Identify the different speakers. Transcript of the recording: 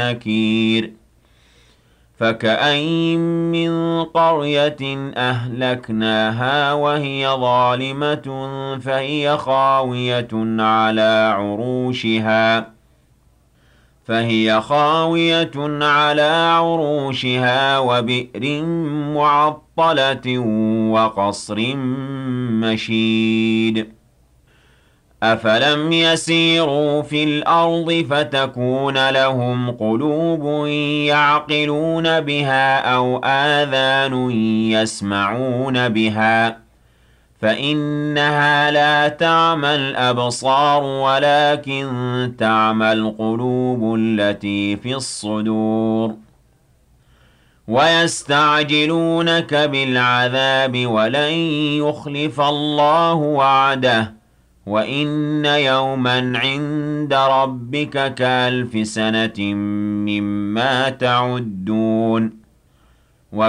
Speaker 1: نكير فكأين من قرية أهلكناها وهي ظالمة فهي خاوية على عروشها وبئر معطلة وقصر مشيد أفلم يسيروا في الأرض فتكون لهم قلوب يعقلون بها أو آذان يسمعون بها فإنها لا تعمى الأبصار ولكن تعمى القلوب التي في الصدور ويستعجلونك بالعذاب ولن يخلف الله وعده وإن يوما عند ربك كألف سنة مما تعدون